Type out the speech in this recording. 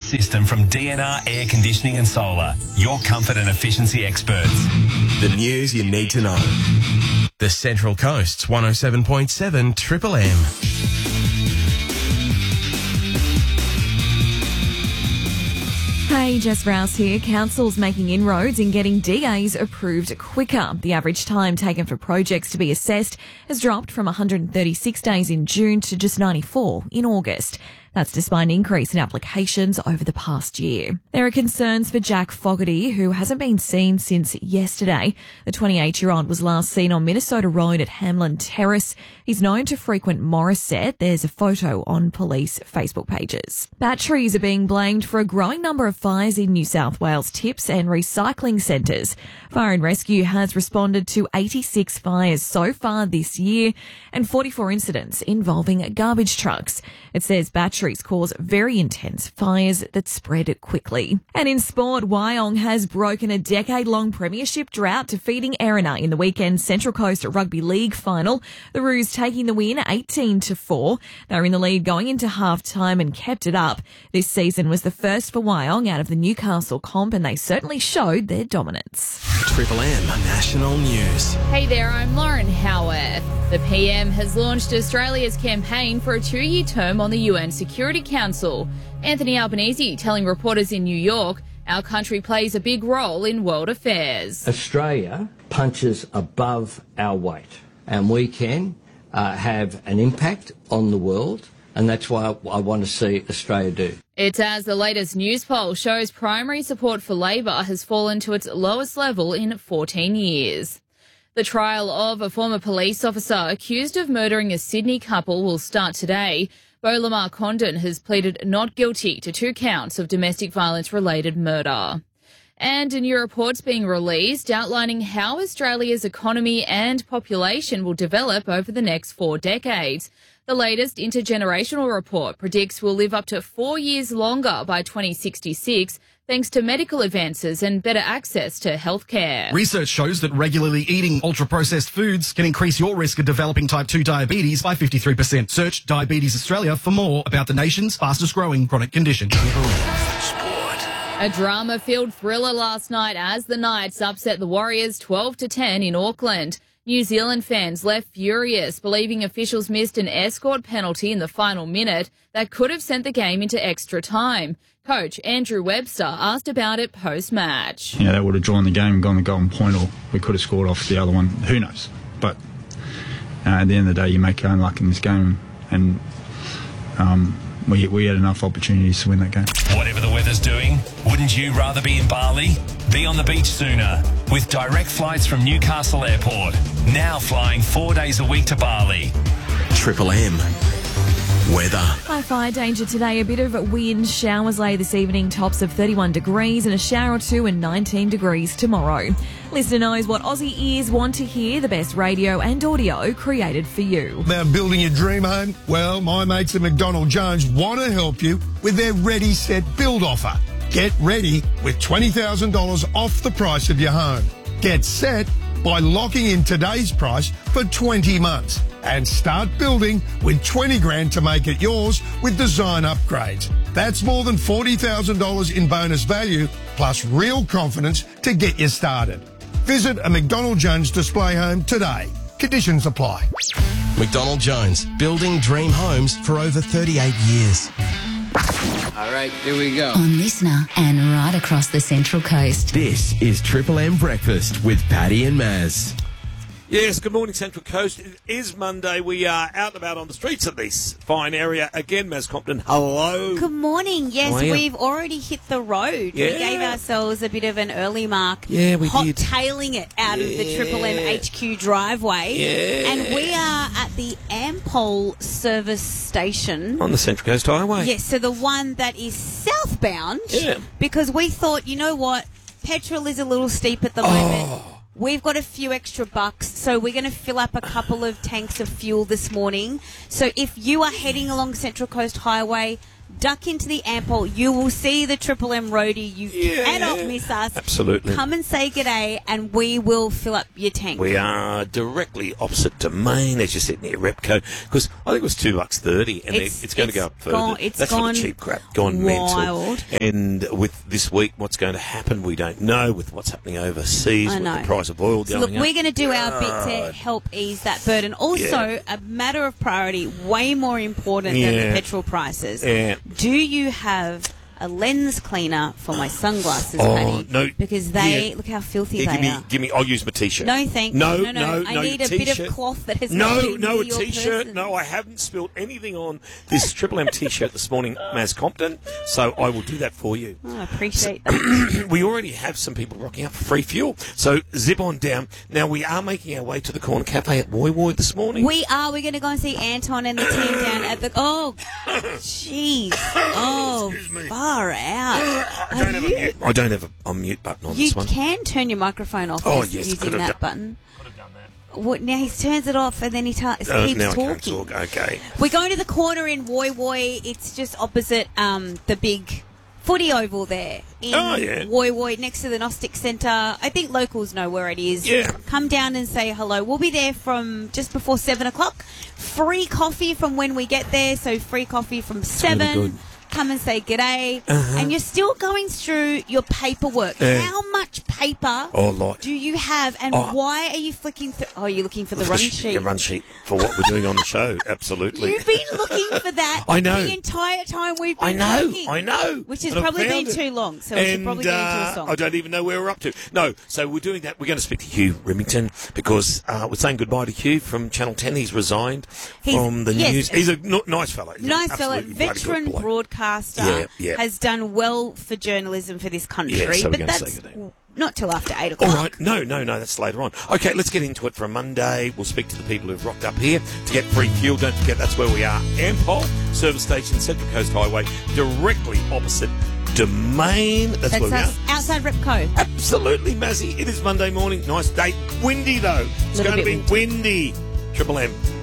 system from DNR Air Conditioning and Solar, your comfort and efficiency experts. The news you need to know. The Central Coast's 107.7 Triple M. Hey, Jess Rouse here. Council's making inroads in getting DAs approved quicker. The average time taken for projects to be assessed has dropped from 136 days in June to just 94 in August. That's despite an increase in applications over the past year. There are concerns for Jack Fogarty, who hasn't been seen since yesterday. The 28-year-old was last seen on Minnesota Road at Hamlin Terrace. He's known to frequent Morisset. There's a photo on police Facebook pages. Batteries are being blamed for a growing number of fires in New South Wales tips and recycling centres. Fire and Rescue has responded to 86 fires so far this year and 44 incidents involving garbage trucks. It says batteries cause very intense fires that spread quickly. And in sport, Wyong has broken a decade-long premiership drought, defeating Erina in the weekend's Central Coast Rugby League final. The Roos taking the win 18-4. They were in the lead going into half-time and kept it up. This season was the first for Wyong out of the Newcastle comp, and they certainly showed their dominance. Triple M National News. Hey there, I'm Lauren Howarth. The PM has launched Australia's campaign for a 2-year term on the UN Security Council. Anthony Albanese telling reporters in New York, our country plays a big role in world affairs. Australia punches above our weight, and we can have an impact on the world, and that's why I want to see Australia do. It's as the latest news poll shows primary support for Labor has fallen to its lowest level in 14 years. The trial of a former police officer accused of murdering a Sydney couple will start today. Beau Lamar Condon has pleaded not guilty to 2 counts of domestic violence-related murder. And a new report's being released outlining how Australia's economy and population will develop over the next 4 decades. The latest intergenerational report predicts we'll live up to 4 years longer by 2066, thanks to medical advances and better access to healthcare. Research shows that regularly eating ultra-processed foods can increase your risk of developing type 2 diabetes by 53%. Search Diabetes Australia for more about the nation's fastest-growing chronic condition. A drama-filled thriller last night as the Knights upset the Warriors 12-10 in Auckland. New Zealand fans left furious, believing officials missed an escort penalty in the final minute that could have sent the game into extra time. Coach Andrew Webster asked about it post-match. Yeah, that would have drawn the game and gone the golden point, or we could have scored off the other one. Who knows? But at the end of the day, you make your own luck in this game, and we had enough opportunities to win that game. Whatever the weather's doing, wouldn't you rather be in Bali? Be on the beach sooner with direct flights from Newcastle Airport. Now flying 4 days a week to Bali. Triple M weather. High fire danger today. A bit of wind, showers later this evening, tops of 31 degrees, and a shower or two and 19 degrees tomorrow. Listener knows what Aussie ears want to hear, the best radio and audio created for you. About building your dream home? Well, my mates at McDonald Jones want to help you with their Ready Set Build offer. Get ready with $20,000 off the price of your home. Get set by locking in today's price for 20 months and start building with 20 grand to make it yours with design upgrades. That's more than $40,000 in bonus value plus real confidence to get you started. Visit a McDonald Jones display home today. Conditions apply. McDonald Jones, building dream homes for over 38 years. All right, here we go. On Listener and right across the Central Coast. This is Triple M Breakfast with Paddy and Maz. Yes, good morning, Central Coast. It is Monday. We are out and about on the streets of this fine area again. Maz Compton, hello. Good morning. Yes, we've already hit the road. Yeah. We gave ourselves a bit of an early mark. Yeah, we did. Hot-tailing it out of the Triple M HQ driveway. Yeah. And we are at the Ampol service station. On the Central Coast Highway. Yes, so the one that is southbound. Yeah. Because we thought, you know what, petrol is a little steep at the moment. We've got a few extra bucks, so we're going to fill up a couple of tanks of fuel this morning. So if you are heading along Central Coast Highway, duck into the Ampol. You will see the Triple M roadie. You cannot miss us. Absolutely. Come and say g'day, and we will fill up your tank. We are directly opposite Domain as you're sitting near Repco, because I think it was $2.30, and it's going to go up further. That's not cheap crap. Gone wild. mental. And with this week, what's going to happen, we don't know. With what's happening overseas, with the price of oil going up. Look, we're going to do our bit to help ease that burden. Also, a matter of priority, way more important than the petrol prices. Yeah. Do you have a lens cleaner for my sunglasses, Paddy? No. Because look how filthy they are. Give me, I'll use my T-shirt. No, thank you. No. I need a bit of cloth that has No, a T-shirt. Person. No, I haven't spilled anything on this Triple M T-shirt this morning, Maz Compton, so I will do that for you. Oh, I appreciate that. We already have some people rocking up for free fuel, so zip on down. Now, we are making our way to the Corner Cafe at Woy Woy this morning. We are. We're going to go and see Anton and the team down at the... Oh, jeez. Oh, far out. I don't have a mute button on this one. You can turn your microphone off using that button. Could have done that. What, now he turns it off and then he keeps now talking. I can't talk. Okay. We're going to the corner in Woy Woy. It's just opposite the big footy oval there in Woy Woy, next to the Gnostic Centre. I think locals know where it is. Yeah. Come down and say hello. We'll be there from just before 7 o'clock. Free coffee from when we get there, so free coffee from 7. Really come and say g'day, and you're still going through your paperwork. How much paper do you have, and why are you flicking through? Oh, you're looking for the run sheet. The run sheet for what we're doing on the show, absolutely. You've been looking for that I know. the entire time we've been talking. I know. Which has probably been too long, so we should probably get into a song. I don't even know where we're up to. No, so we're doing that. We're going to speak to Hugh Remington, because we're saying goodbye to Hugh from Channel 10. He's resigned from the news. He's a nice fellow. Nice fellow. Veteran broadcaster. Has done well for journalism for this country. Yeah, so but that's not till after 8 o'clock. All right. No, that's later on. Okay, let's get into it for a Monday. We'll speak to the people who've rocked up here to get free fuel. Don't forget, that's where we are. Ampol, service station, Central Coast Highway, directly opposite Domain. That's where we are. Outside Repco. Absolutely, Mazzy. It is Monday morning. Nice day. Windy, though. It's going to be windy. Triple M.